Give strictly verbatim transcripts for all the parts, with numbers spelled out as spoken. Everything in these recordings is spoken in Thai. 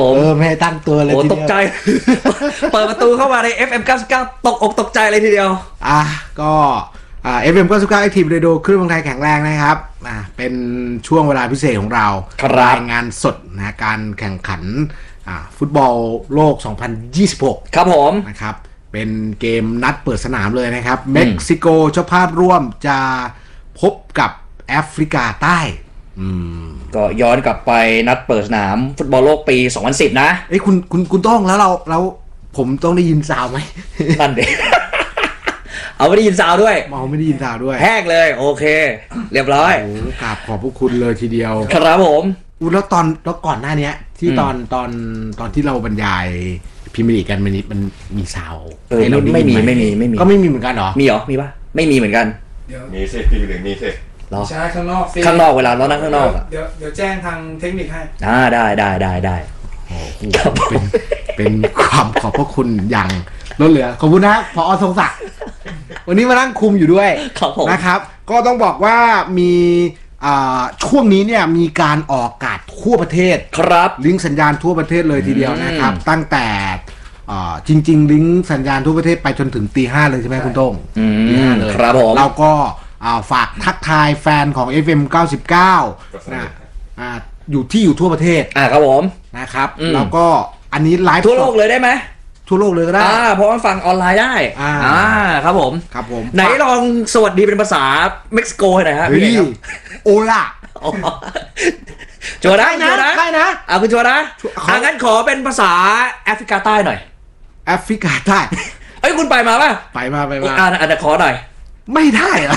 เออไม่ให้ตั้งตัวเลยโอ้ตกใจ เปิดประตูเข้ามาใน เอฟ เอ็ม เก้าสิบเก้า ตกอกตกใจเลยทีเดียวอ่ะก็อ่า เอฟ เอ็ม เก้าสิบเก้า Active Radio คลื่นเมืองไทยแข็งแรงนะครับอ่าเป็นช่วงเวลาพิเศษของเรารายงานสดนะการแข่งขันอ่าฟุตบอลโลกสองพันยี่สิบหกครับผมนะครับเป็นเกมนัดเปิดสนามเลยนะครับเม็กซิโกเจ้าภาพร่วมจะพบกับแอฟริกาใต้ก็ย้อนกลับไปนัดเปิดสนามฟุตบอลโลกปีสองพันสิบนะเอ้ยคุณคุณคุณต้องแล้วเราแล้วผมต้องได้ยินซาวไหมนั่นเด็เอาไม่ได้ยินซาวด้วยเอาไม่ได้ยินซาวด้วยแห้งเลยโอเคเรียบร้อยโอ้กราบขอบพระคุณเลยทีเดียวครับผมอู้แล้วตอนแล้วก่อนหน้านี้ที่ตอนตอนตอนที่เราบรรยายพรีเมียร์ลีกกันมันมันมีซาวให้เราไม่มีไม่มีไม่มีก็ไม่มีเหมือนกันเหรอมีเหรอมีปะไม่มีเหมือนกันมีสิพรีเมียร์ลีกมีสิใช่ข้างนอกข้างนอกเวลาเรานั่งข้างนอกเดี๋ยวเดี๋ยวแจ้งทางเทคนิคให้อ่าได้ได้ได้ได้โอ้โหเป็นเป็นความขอบพระคุณอย่างล้นเหลือขอบคุณนะผอ.ทรงศักดิ์วันนี้มานั่งคุมอยู่ด้วยนะครับก็ต้องบอกว่ามีช่วงนี้เนี่ยมีการออกอากาศทั่วประเทศครับลิงก์สัญญาณทั่วประเทศเลยทีเดียวนะครับตั้งแต่จริงๆลิงก์สัญญาณทั่วประเทศไปจนถึงตีห้าเลยใช่ไหมคุณโต้งตีห้าเลยครับผมเราก็ฝากทักทายแฟนของ เอฟ เอ็ม เก้าสิบเก้านะอยู่ที่อยู่ทั่วประเทศอ่าครับผมนะครับแล้วก็อันนี้ไลฟ์ทั่วโลกเลยได้ไหมทั่วโลกเลยก็ได้อ่าเพราะว่าฟังออนไลน์ได้อ่าครับผมครับผมไหนลองสวัสดีเป็นภาษาเม็กซิโกหน่อยฮะพี่โอล่าจัวนะจัวนะได้นะอ่าคุณจัวนะอ่างั้นขอเป็นภาษาแอฟริกาใต้หน่อยแอฟริกาใต้เอ้ยคุณไปมาป่ะไปมาไปมาอ่าอันนี้ขอหน่อยไม่ได้อะ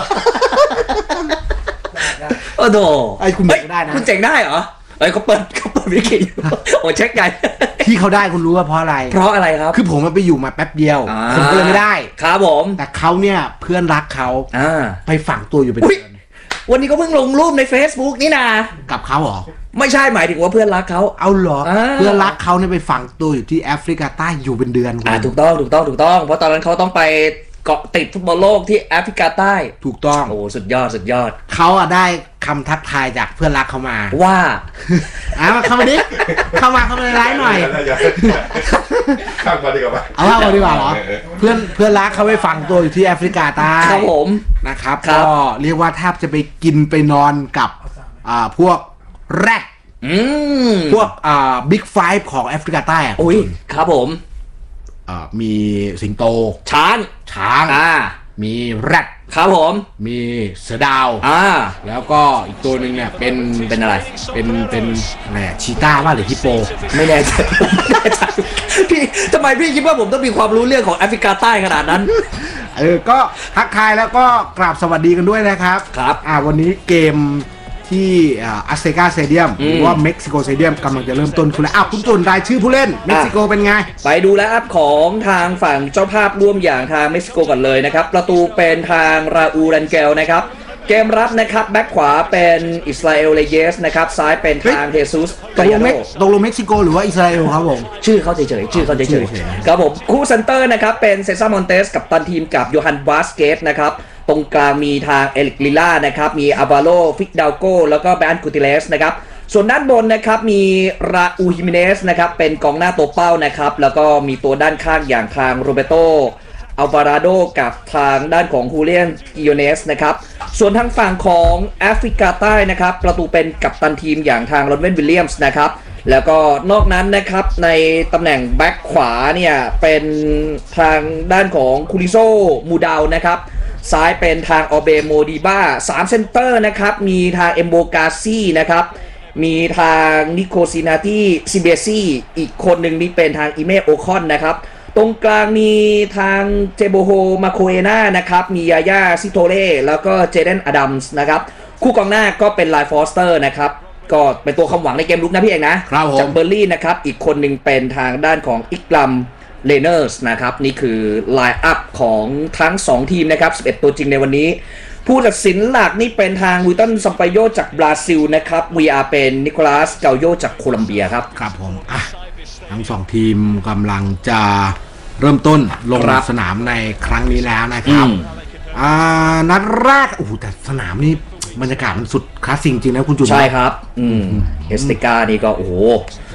โอ้โหไอ้คุณเจ๋งได้นะคุณเจ๋งได้เหรอเอ้ยเขาเปิดเขาเปิดวิกิโอ้เช็คใหญ่ที่เขาได้คุณรู้ว่าเพราะอะไรเพราะอะไรครับคือผมมันไปอยู่มาแป๊บเดียวผมก็เลยไม่ได้ครับผมแต่เขาเนี่ยเพื่อนรักเขาไปฝังตัวอยู่เป็นเดือนวันนี้ก็เพิ่งลงรูปใน Facebook นี่นากับเขาเหรอไม่ใช่หมายถึงว่าเพื่อนรักเขาเอาเหรอเพื่อนรักเขาเนี่ยไปฝังตัวอยู่ที่แอฟริกาใต้อยู่เป็นเดือนอ่าถูกต้องถูกต้องถูกต้องเพราะตอนนั้นเขาต้องไปเกาะติดฟุตบอลโลกที่แอฟริกาใต้ถูกต้องโอ้สุดยอดสุดยอดเขาอะได้คำทักทายจากเพื่อนรักเขามาว่าอ่ะเข้ามาดิเข้ามาเข้ามาในไลน์หน่อยข้ามมาดีกว่าเอาเข้ามาดีกว่าเหรอเพื่อนเพื่อนรักเขาไปฝังตัวอยู่ที่แอฟริกาใต้ครับผมนะครับก็เรียกว่าแทบจะไปกินไปนอนกับอ่าพวกแรดพวกอ่าบิ๊กไฟฟ์ของแอฟริกาใต้โอ้ยครับผมมีสิงโตช้างช้างอ่ามีแรดครับผมมีเสือดาวอ่าแล้วก็อีกตัวหนึ่งเนี่ยเป็นเป็นอะไรเป็นเป็นอะไรชีต้าบ้าหรือฮิปโปไม่แน่ใจพี่ทำไมพี่คิดว่าผมต้องมีความรู้เรื่องของแอฟริกาใต้ขนาดนั้นเออก็ทักทายแล้วก็กราบสวัสดีกันด้วยนะครับครับอ่าวันนี้เกมที่อาเซกาสเตเดียมหรือว่าเม็กซิโกสเตเดียมกำลังจะเริ่มต้นคุณแล้วอ้าวคุณจุนรายชื่อผู้เล่นเม็กซิโกเป็นไงไปดูแล้วครับของทางฝั่งเจ้าภาพร่วมอย่างทางเม็กซิโกก่อนเลยนะครับประตูเป็นทางราอูรันเกลนะครับเกมรับนะครับแบ็คขวาเป็นอิสราเอลเลเยสนะครับซ้ายเป็นทางเฮซุสตกลงเม็กตกลงเม็กซิโกหรือว่าอิสราเอลครับผมชื่อเขาเฉยๆชื่อเขาเฉยๆครับผมคู่เซนเตอร์นะครับเป็นเซซ่ามอนเตสกับตันทีมกับโยฮันวาสเกสนะครับตรงกลางมีทางเอลิกลิล่านะครับมีอาบาโลฟิกดาวโกแล้วก็แบนกูติเลสนะครับส่วนด้านบนนะครับมีราอูฮิมิเนสนะครับเป็นกองหน้าตัวเป้านะครับแล้วก็มีตัวด้านข้างอย่างทางโรเบโตอัลวาราโดกับทางด้านของฮูเลียนกิโยเนสนะครับส่วนทางฝั่งของแอฟริกาใต้นะครับประตูเป็นกัปตันทีมอย่างทางลอนเวนวิลเลียมส์นะครับแล้วก็นอกนั้นนะครับในตำแหน่งแบ็คขวาเนี่ยเป็นทางด้านของคูริโซมูดาวนะครับซ้ายเป็นทางออเบโมดีบ้าสามเซนเตอร์นะครับมีทางเอมโบกาซี่นะครับมีทางนิโคซินาตี้ซิเบซี่อีกคนหนึ่งนี่เป็นทางอิเมโอคอนนะครับตรงกลางมีทางเจโบโฮมาโคเอนานะครับมียาย่าซิโตเล่แล้วก็เจเดนอดัมส์นะครับคู่กองหน้าก็เป็นไลฟอสเตอร์นะครับก็เป็นตัวความหวังในเกมลุกนะพี่เอกนะจากเบอร์ลี่นะครับอีกคนหนึ่งเป็นทางด้านของอิกลัมเลเนอร์สนะครับนี่คือไลน์อัพของทั้งสองทีมนะครับสิบเอ็ดตัวจริงในวันนี้ผู้ตัดสินหลักนี่เป็นทางวิลตันซัมปายโยจากบราซิลนะครับ วี อาร์ เป็นนิโคลัสเกาโยจากโคลัมเบียครับครับผมอ่ะทั้งสองทีมกำลังจะเริ่มต้นลงสนามในครั้งนี้แล้วนะครับอ่านัดแรกโอ้โหแต่สนามนี่บรรยากาศมันสุดคลาสสิกจริงนะคุณจุนใช่ครับอืมเอสติก้านี่ก็โอ้โห